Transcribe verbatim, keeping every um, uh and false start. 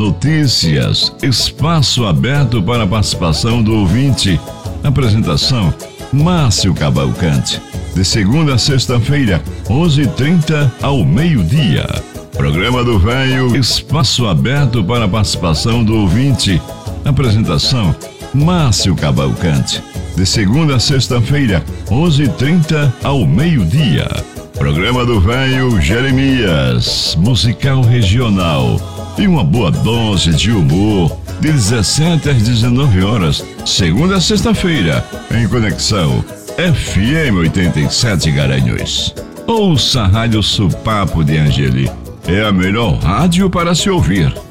Notícias, espaço aberto para a participação do ouvinte. Apresentação, Márcio Cavalcante. De segunda a sexta-feira, onze e trinta ao meio-dia. Programa do Velho, espaço aberto para a participação do ouvinte. Apresentação, Márcio Cavalcante. De segunda a sexta-feira, onze e trinta ao meio-dia. Programa do Velho Jeremias, musical regional. E uma boa dose de humor, de dezessete às dezenove horas, segunda a sexta-feira, em Conexão F M oitenta e sete Garanhuns. Ouça a Rádio Supapo de Angeli. É a melhor rádio para se ouvir.